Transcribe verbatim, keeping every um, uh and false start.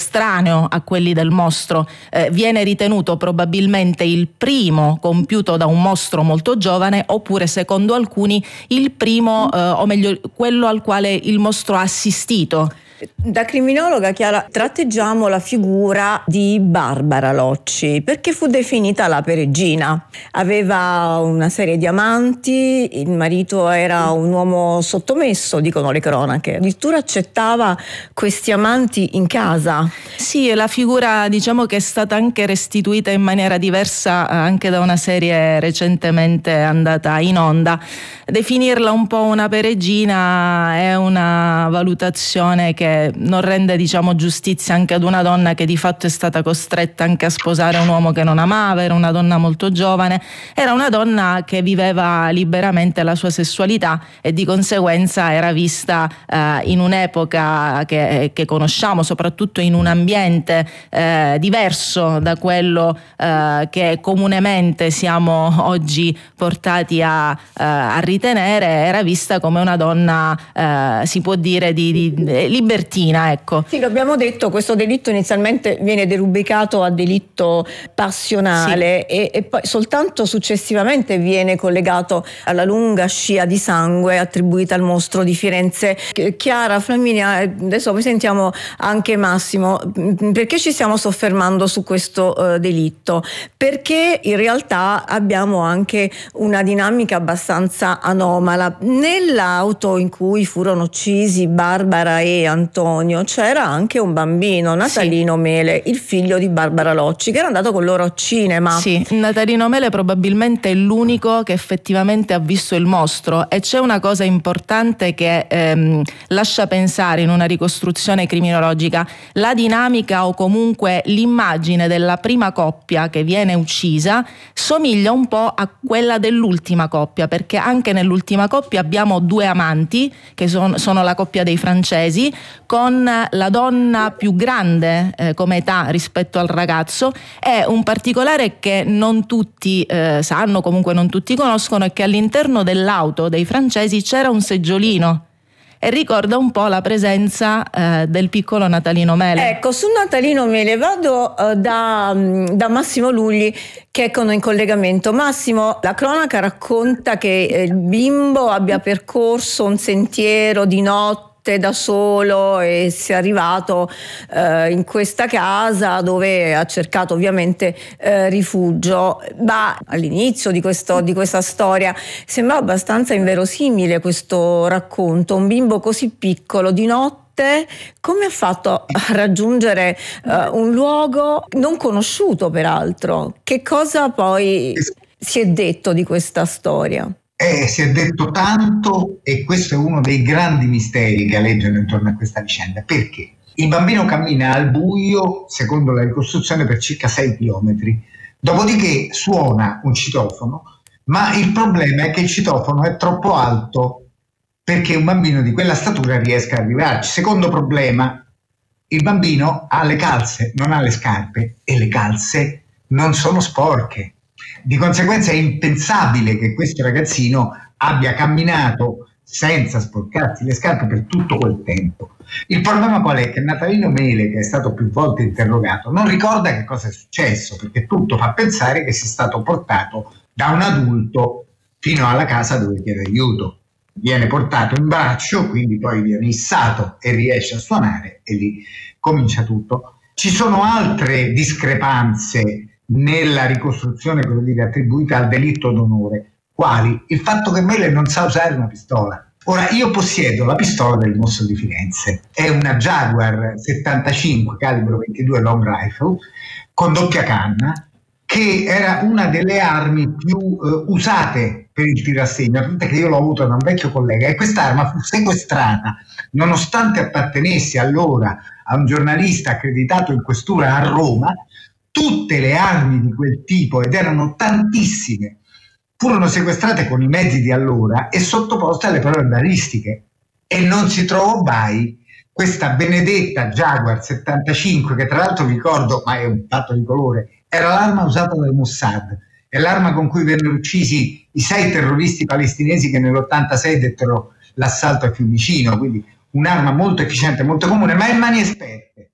estraneo a quelli del mostro, eh, viene ritenuto probabilmente il primo compiuto da un mostro molto giovane, oppure secondo alcuni il primo, eh, o meglio quello al quale il mostro ha assistito. Da criminologa, Chiara, tratteggiamo la figura di Barbara Locci, perché fu definita la peregrina. Aveva una serie di amanti, il marito era un uomo sottomesso, dicono le cronache, addirittura accettava questi amanti in casa. Sì, la figura, diciamo, che è stata anche restituita in maniera diversa anche da una serie recentemente andata in onda. Definirla un po' una peregrina è una valutazione che non rende, diciamo, giustizia anche ad una donna che di fatto è stata costretta anche a sposare un uomo che non amava, era una donna molto giovane, era una donna che viveva liberamente la sua sessualità e di conseguenza era vista eh, in un'epoca che, che conosciamo, soprattutto in un ambiente eh, diverso da quello eh, che comunemente siamo oggi portati a, eh, a ritenere. Era vista come una donna, eh, si può dire, di, di, di libertina, ecco. Sì, l'abbiamo detto, questo delitto inizialmente viene derubricato a delitto passionale, sì, e, e poi soltanto successivamente viene collegato alla lunga scia di sangue attribuita al mostro di Firenze. Chiara, Flaminia, adesso poi sentiamo anche Massimo, perché ci stiamo soffermando su questo uh, delitto? Perché in realtà abbiamo anche una dinamica abbastanza anomala. Nell'auto in cui furono uccisi Barbara e Antonio c'era anche un bambino, Natalino sì. Mele, il figlio di Barbara Locci, che era andato con loro a cinema. Sì, Natalino Mele probabilmente è l'unico che effettivamente ha visto il mostro, e c'è una cosa importante che ehm, lascia pensare in una ricostruzione criminologica: la dinamica o comunque l'immagine della prima coppia che viene uccisa somiglia un po' a quella dell'ultima coppia, perché anche nell'ultima coppia abbiamo due amanti che son, sono la coppia dei francesi, con la donna più grande eh, come età rispetto al ragazzo. È un particolare che non tutti eh, sanno, comunque non tutti conoscono, è che all'interno dell'auto dei francesi c'era un seggiolino, e ricorda un po' la presenza eh, del piccolo Natalino Mele. Ecco, su Natalino Mele vado uh, da, da Massimo Lugli, che è con in collegamento. Massimo, la cronaca racconta che eh, il bimbo abbia percorso un sentiero di notte da solo e sia arrivato eh, in questa casa, dove ha cercato ovviamente eh, rifugio. Ma all'inizio di, questo, di questa storia sembra abbastanza inverosimile questo racconto. Un bimbo così piccolo di notte come ha fatto a raggiungere uh, un luogo non conosciuto, peraltro? Che cosa poi si è detto di questa storia? Eh, si è detto tanto, e questo è uno dei grandi misteri che aleggiano intorno a questa vicenda. Perché? Il bambino cammina al buio, secondo la ricostruzione, per circa sei chilometri, dopodiché suona un citofono, ma il problema è che il citofono è troppo alto perché un bambino di quella statura riesca ad arrivarci. Secondo problema, il bambino ha le calze, non ha le scarpe, e le calze non sono sporche. Di conseguenza è impensabile che questo ragazzino abbia camminato senza sporcarsi le scarpe per tutto quel tempo. Il problema qual è? Che Natalino Mele, che è stato più volte interrogato, non ricorda che cosa è successo, perché tutto fa pensare che sia stato portato da un adulto fino alla casa dove chiede aiuto. Viene portato in braccio, quindi poi viene issato e riesce a suonare, e lì comincia tutto. Ci sono altre discrepanze nella ricostruzione, come dire, attribuita al delitto d'onore. Quali? Il fatto che Mele non sa usare una pistola. Ora, io possiedo la pistola del mostro di Firenze, è una Jaguar settantacinque calibro ventidue long rifle con doppia canna, che era una delle armi più eh, usate per il tiro a segno, tant'è che io l'ho avuta da un vecchio collega, e quest'arma fu sequestrata nonostante appartenesse allora a un giornalista accreditato in questura a Roma. Tutte le armi di quel tipo, ed erano tantissime, furono sequestrate con i mezzi di allora e sottoposte alle prove balistiche, e non si trovò mai questa benedetta Jaguar settantacinque, che tra l'altro ricordo, ma è un fatto di colore, era l'arma usata dal Mossad, è l'arma con cui vennero uccisi i sei terroristi palestinesi che nell'ottantasei dettero l'assalto a Fiumicino, quindi un'arma molto efficiente, molto comune, ma in mani esperte.